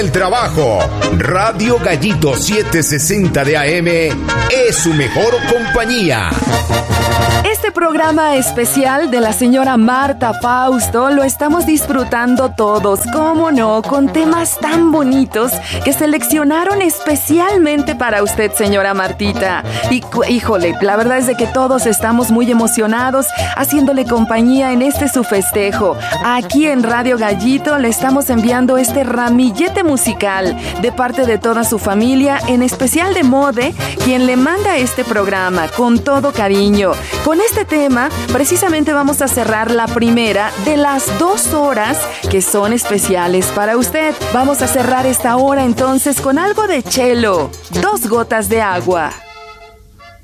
El trabajo. Radio Gallito 760 de AM es su mejor compañía. Este programa especial de la señora Marta Fausto lo estamos disfrutando todos, cómo no, con temas tan bonitos que seleccionaron especialmente para usted, señora Martita. Y híjole, la verdad es de que todos estamos muy emocionados haciéndole compañía en este su festejo. Aquí en Radio Gallito le estamos enviando este ramillete musical de parte de toda su familia, en especial de Mode, quien le manda este programa con todo cariño. Con este tema, precisamente vamos a cerrar la primera de las 2 horas que son especiales para usted. Vamos a cerrar esta hora entonces con algo de Chelo, 2 gotas de agua.